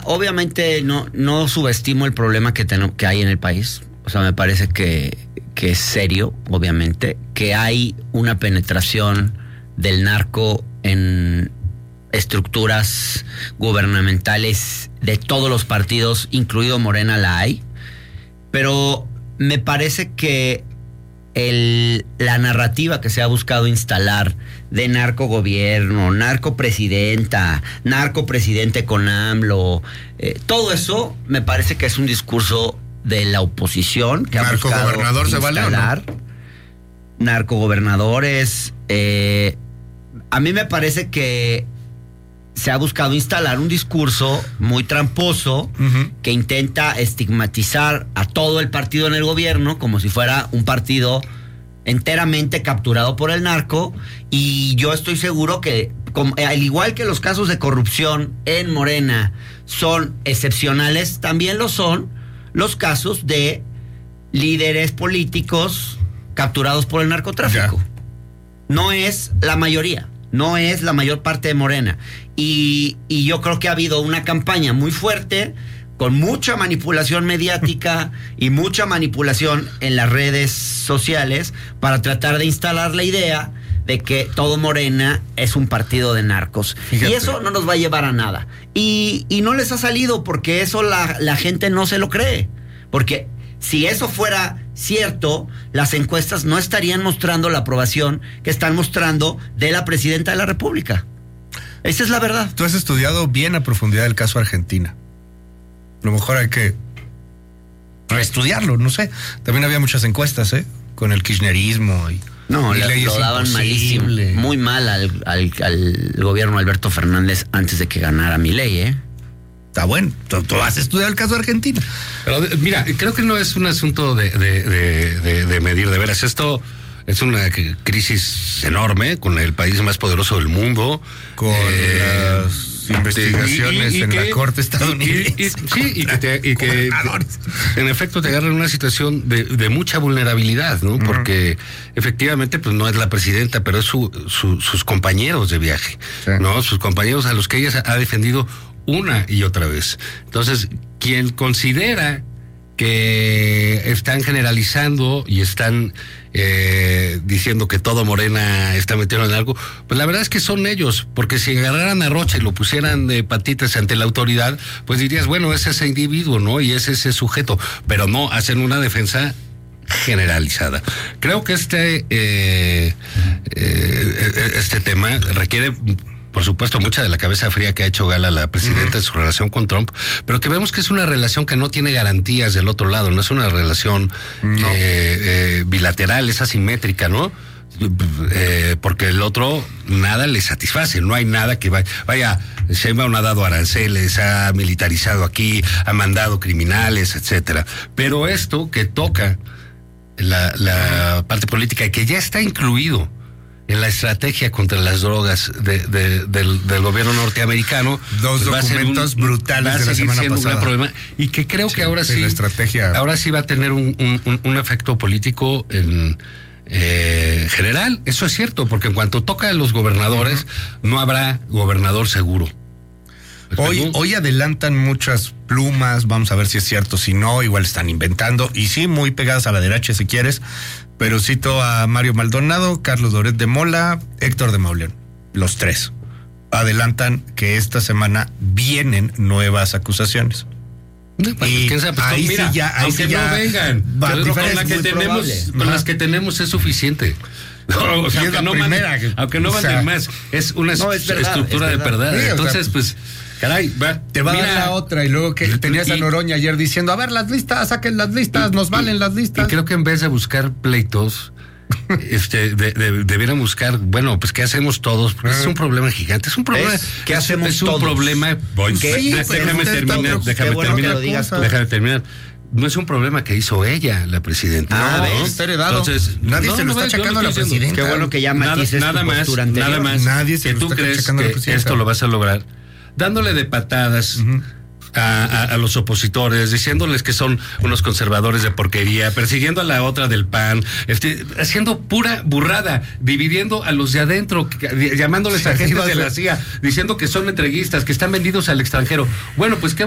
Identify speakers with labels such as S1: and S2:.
S1: obviamente no subestimo el problema que hay en el país. O sea, me parece que es serio, obviamente, que hay una penetración del narco en estructuras gubernamentales de todos los partidos, incluido Morena, la hay. Pero me parece que la narrativa que se ha buscado instalar de narcogobierno, narcopresidenta, narcopresidente con AMLO, todo eso me parece que es un discurso de la oposición que ha buscado
S2: narcogobernador se vale, ¿no?
S1: Narcogobernadores. A mí me parece que se ha buscado instalar un discurso muy tramposo que intenta estigmatizar a todo el partido en el gobierno como si fuera un partido enteramente capturado por el narco, y yo estoy seguro que, al igual que los casos de corrupción en Morena son excepcionales, también lo son los casos de líderes políticos capturados por el narcotráfico. No es la mayoría, no es la mayor parte de Morena. Y yo creo que ha habido una campaña muy fuerte, con mucha manipulación mediática y mucha manipulación en las redes sociales para tratar de instalar la idea de que todo Morena es un partido de narcos. Fíjate. Y eso no nos va a llevar a nada. Y no les ha salido porque eso la gente no se lo cree. Porque si eso fuera cierto, las encuestas no estarían mostrando la aprobación que están mostrando de la presidenta de la República. Esa es la verdad.
S2: Tú has estudiado bien a profundidad el caso Argentina. A lo mejor hay que reestudiarlo, no sé. También había muchas encuestas, con el kirchnerismo y...
S1: No, lo daban malísimo, muy mal al gobierno de Alberto Fernández antes de que ganara Milei,
S2: Está bueno, tú has estudiado el caso Argentina.
S3: Pero mira, creo que no es un asunto de medir de veras. Esto es una crisis enorme, con el país más poderoso del mundo.
S2: Con las investigaciones en la corte estadounidense.
S3: Y que en efecto te agarran en una situación de mucha vulnerabilidad, ¿no? Porque efectivamente pues no es la presidenta, pero es sus compañeros de viaje, ¿no? Sus compañeros a los que ella ha defendido una y otra vez. Entonces, quien considera que están generalizando y están diciendo que todo Morena está metido en algo, pues la verdad es que son ellos, porque si agarraran a Rocha y lo pusieran de patitas ante la autoridad, pues dirías, bueno, es ese individuo, ¿no? Y es ese sujeto, pero no, hacen una defensa generalizada. Creo que este tema requiere, por supuesto, mucha de la cabeza fría que ha hecho gala la presidenta en su relación con Trump, pero que vemos que es una relación que no tiene garantías del otro lado, no es una relación bilateral, es asimétrica, ¿no? Porque el otro nada le satisface, no hay nada que vaya, Sheinbaum ha dado aranceles, ha militarizado aquí, ha mandado criminales, etcétera. Pero esto que toca la parte política y que ya está incluido en la estrategia contra las drogas del gobierno norteamericano.
S2: Dos documentos brutales de la semana pasada. Un gran problema,
S3: y que creo que ahora sí,
S2: la estrategia,
S3: ahora sí va a tener un efecto político en general. Eso es cierto, porque en cuanto toca a los gobernadores, no habrá gobernador seguro.
S2: Hoy adelantan muchas plumas, vamos a ver si es cierto, si no, igual están inventando, y sí, muy pegadas a la derecha si quieres, pero cito a Mario Maldonado, Carlos Loret de Mola, Héctor de Mauleón, los tres adelantan que esta semana vienen nuevas acusaciones.
S3: Y ahí sí ya, no vengan, con las que tenemos es suficiente. No, o sea, aunque no manden más, es una estructura de verdad.
S2: Sí,
S3: entonces, pues, caray,
S2: te va a dar la otra, y luego que tenías a Noroña ayer diciendo, a ver, las listas, saquen las listas, nos valen las listas.
S3: Y creo que en vez de buscar pleitos, debieran buscar, bueno, pues, ¿qué hacemos todos? Porque es un problema gigante, es un problema.
S1: ¿Qué hacemos
S3: todos? Es un problema. Déjame terminar. No es un problema que hizo ella, la presidenta.
S2: Está heredado. Entonces, nadie se lo está achacando a la presidenta.
S1: Qué bueno que ya matices
S3: nada más.
S2: Nadie se
S3: que tú crees que esto lo vas a lograr dándole de patadas a los opositores, diciéndoles que son unos conservadores de porquería, persiguiendo a la otra del PAN, haciendo pura burrada, dividiendo a los de adentro, llamándoles agentes de la CIA, diciendo que son entreguistas, que están vendidos al extranjero. Bueno, pues qué